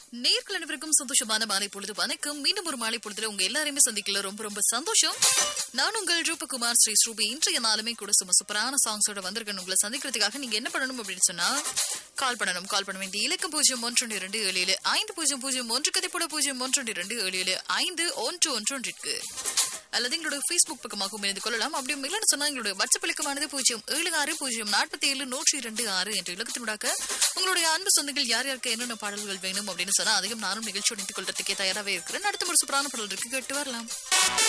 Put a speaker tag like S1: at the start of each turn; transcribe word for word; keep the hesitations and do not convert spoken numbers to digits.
S1: நேர்கள் அனைவருக்கும் சந்தோஷமான மாலை பொழுது வணக்கம். மீண்டும் ஒரு மாலை பொழுதுல உங்க எல்லாரையுமே சந்திக்கல ரொம்ப ரொம்ப சந்தோஷம். நான் உங்கள் ரூபகுமார் ஸ்ரீ ஸ்ரூபி. இன்றைய நாளுமே கூட சும்மா சூப்பரான சாங்ஸோட வந்திருக்கேன். உங்களை சந்திக்கிறதுக்காக நீங்க என்ன பண்ணணும் அப்படின்னு சொன்னா கால் பண்ணணும். கால் பண்ண வேண்டிய இலக்கம் பூஜ்ஜியம் ஒன்று இரண்டு ஏழு ஏழு ஐந்து பூஜ்ஜியம் பூஜ்ஜியம் ஒன்று கதைப்போட பூஜ்ஜியம் ஒன்று இரண்டு ஏழு ஏழு ஐந்து ஒன்று ஒன்று ஒன்றிற்கு அல்லது எங்களோட Facebook பக்கமாகவும் இணைந்து கொள்ளலாம். அப்படியும் இல்லைன்னு சொன்னா எங்களுடைய வாட்ஸ்அப் இலக்கமானது பூஜ்ஜியம் ஏழு ஆறு பூஜ்ஜியம் நாற்பத்தி ஏழு நூற்றி இரண்டு ஆறு என்ற இலக்கத்தினூடாக உங்களுடைய அன்பு சொந்தங்கள் யார் யாருக்கு என்னென்ன பாடல்கள் வேணும் அப்படின்னு சொன்னா அதிகம் நானும் நிகழ்ச்சி இணைத்துக் கொள்றதுக்கே தயாராகவே இருக்கிறேன். அடுத்த ஒரு சூப்பரான பாடல் இருக்கு, கேட்டு வரலாம்.